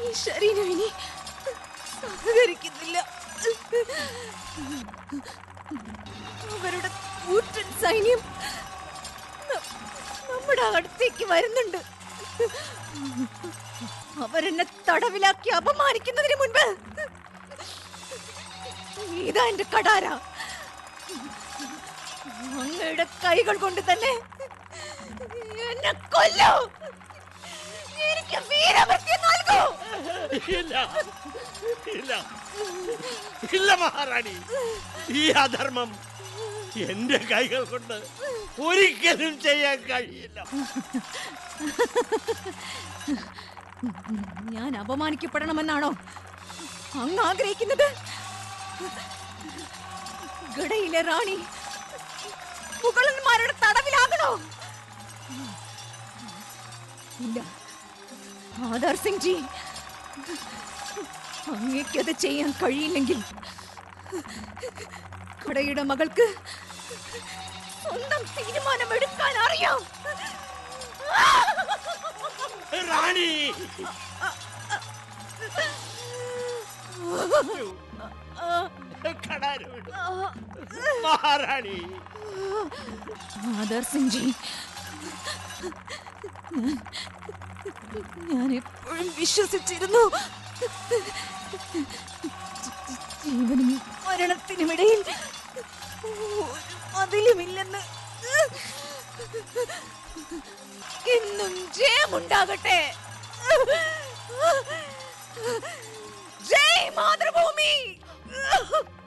ശരീരം ഇനി സഹകരിക്കുന്നില്ല. അവരുടെ കൂറ്റൻ സൈന്യം നമ്മുടെ അടുത്തേക്ക് വരുന്നുണ്ട്. അവരെന്നെ തടവിലാക്കി അപമാനിക്കുന്നതിന് മുൻപ് ഇതാ എന്റെ കടാര. അങ്ങയുടെ കൈകൾ കൊണ്ട് തന്നെ എന്നെ കൊല്ലൂ. എനിക്ക് വീരമൃത്യു നൽകൂ. ഇല്ല ഇല്ല ഇല്ല മഹാറാണി, ഈ അധർമ്മം എന്റെ കൈകൾ കൊണ്ട് ഒരിക്കലും ചെയ്യാൻ കഴിയില്ല. ഞാൻ അപമാനിക്കപ്പെടണമെന്നാണോ അങ്ങ് ആഗ്രഹിക്കുന്നത്? ഗഡയിലെ റാണി മുഗളന്മാരുടെ തടവിലാകണോ? ഇല്ല ആദർ സിംഗ് ജി, അങ്ങേക്കത് ചെയ്യാൻ കഴിയില്ലെങ്കിൽ കടയുടെ മകൾക്ക് സ്വന്തം തീരുമാനമെടുക്കാൻ അറിയാം. റാണി മഹാറാണി. ആദർ സിംഗ് ജി, ഞാൻ എപ്പോഴും വിശ്വസിച്ചിരുന്നു ജീവനും മരണത്തിനുമിടയിൽ ഒരു മതിലുമില്ലെന്ന്. എന്നും ജയമുണ്ടാകട്ടെ. ജയ് മാതൃഭൂമി.